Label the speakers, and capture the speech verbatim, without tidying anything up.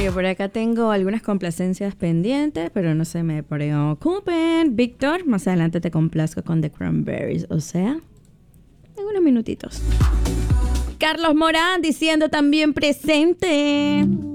Speaker 1: Oye, por acá tengo algunas complacencias pendientes, pero no se me preocupen. Víctor, más adelante te complazco con The Cranberries, o sea, en unos minutitos. Carlos Morán diciendo también presente.